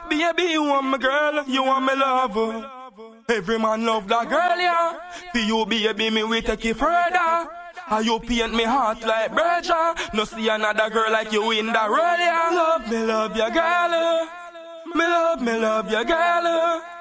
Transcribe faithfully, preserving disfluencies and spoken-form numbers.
Baby, you want my girl, you want me lover. Every man love that girl, yeah. For you, baby, me we take it further. How you paint me heart like Berger. No see another girl like you in that role, yeah. Love me, love your girl. Me love, me love your girl.